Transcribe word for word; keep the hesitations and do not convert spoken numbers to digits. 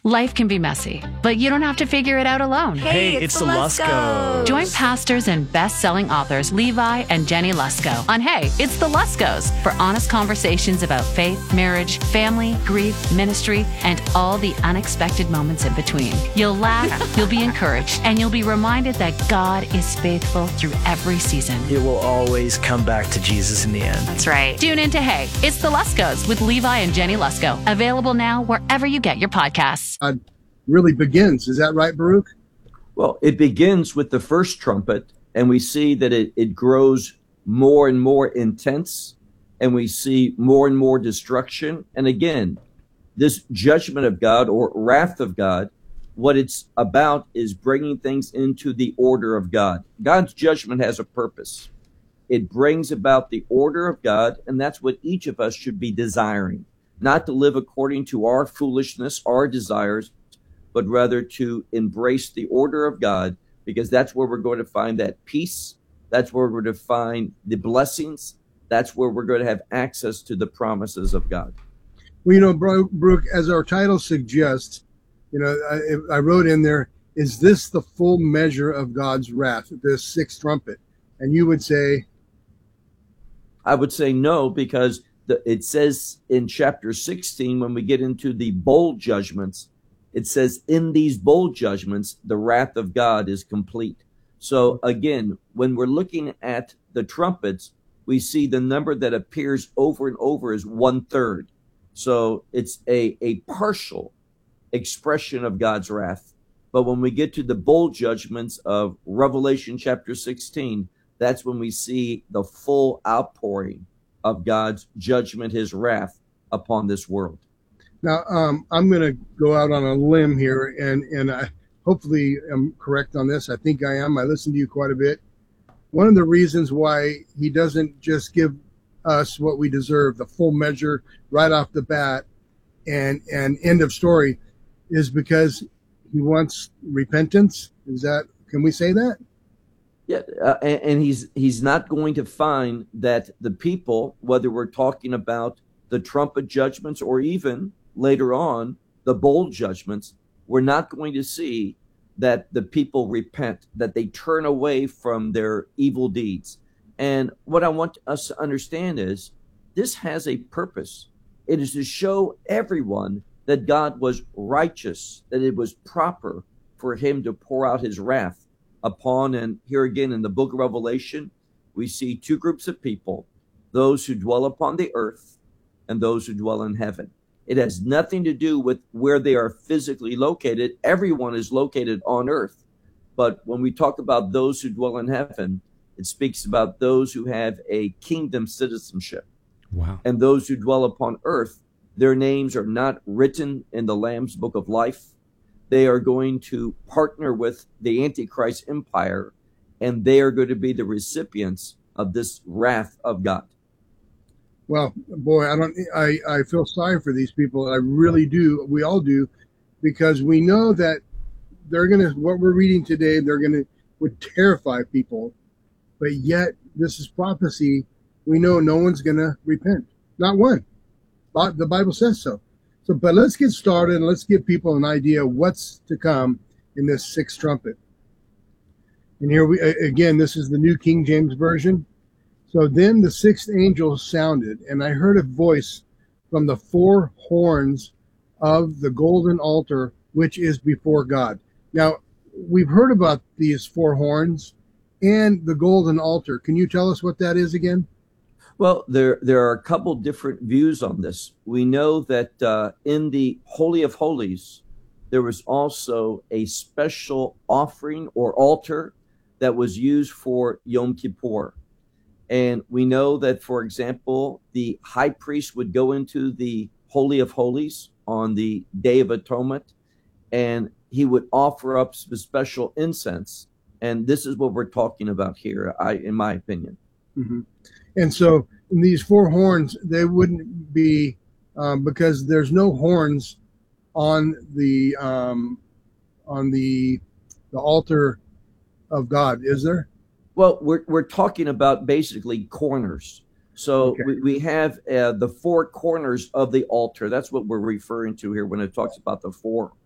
Life can be messy, but you don't have to figure it out alone. Hey, it's, it's the Luskos. Join pastors and best-selling authors Levi and Jenny Lusko on Hey, It's the Luskos for honest conversations about faith, marriage, family, grief, ministry, and all the unexpected moments in between. You'll laugh, you'll be encouraged, and you'll be reminded that God is faithful through every season. It will always come back to Jesus in the end. That's right. Tune in to Hey, It's the Luskos with Levi and Jenny Lusko. Available now wherever you get your podcasts. God really begins. Is that right, Baruch? Well, it begins with the first trumpet, and we see that it, it grows more and more intense, and we see more and more destruction. And again, this judgment of God or wrath of God, what it's about is bringing things into the order of God. God's judgment has a purpose. It brings about the order of God, and that's what each of us should be desiring. Not to live according to our foolishness, our desires, but rather to embrace the order of God, because that's where we're going to find that peace. That's where we're going to find the blessings. That's where we're going to have access to the promises of God. Well, you know, Baruch, as our title suggests, you know, I, I wrote in there, is this the full measure of God's wrath, this sixth trumpet? And you would say? I would say no, because The, it says in chapter sixteen, when we get into the bowl judgments, it says in these bowl judgments, the wrath of God is complete. So again, when we're looking at the trumpets, we see the number that appears over and over is one third. So it's a, a partial expression of God's wrath. But when we get to the bowl judgments of Revelation chapter sixteen, that's when we see the full outpouring of God's judgment, his wrath upon this world. Now, um, I'm going to go out on a limb here, and, and I hopefully am correct on this. I think I am. I listen to you quite a bit. One of the reasons why he doesn't just give us what we deserve, the full measure right off the bat and, and end of story, is because he wants repentance. Is that, can we say that? Yeah, uh, and, and he's he's not going to find that the people, whether we're talking about the trumpet judgments or even later on the bowl judgments, we're not going to see that the people repent, that they turn away from their evil deeds. And what I want us to understand is this has a purpose. It is to show everyone that God was righteous, that it was proper for him to pour out his wrath upon. And here again in the book of Revelation, we see two groups of people, those who dwell upon the earth and those who dwell in heaven. It has nothing to do with where they are physically located. Everyone is located on earth. But when we talk about those who dwell in heaven, it speaks about those who have a kingdom citizenship. Wow. And those who dwell upon earth, their names are not written in the Lamb's book of life. They are going to partner with the Antichrist empire, and they are going to be the recipients of this wrath of God. Well, boy, I don't. I, I feel sorry for these people. I really do. We all do, because we know that they're going to. What we're reading today, they're going to would terrify people, but yet this is prophecy. We know no one's going to repent, not one. But the Bible says so. So, but let's get started and let's give people an idea of what's to come in this sixth trumpet. And here we, again, this is the New King James Version. So then the sixth angel sounded, and I heard a voice from the four horns of the golden altar, which is before God. Now, we've heard about these four horns and the golden altar. Can you tell us what that is again? Well, there there are a couple different views on this. We know that uh, in the Holy of Holies, there was also a special offering or altar that was used for Yom Kippur. And we know that, for example, the high priest would go into the Holy of Holies on the Day of Atonement, and he would offer up some special incense. And this is what we're talking about here, I, in my opinion. Mm-hmm. And so these four horns, they wouldn't be, um, because there's no horns on the um, on the the altar of God, is there? Well, we're we're talking about basically corners. So Okay. we, we have uh, the four corners of the altar. That's what we're referring to here when it talks about the four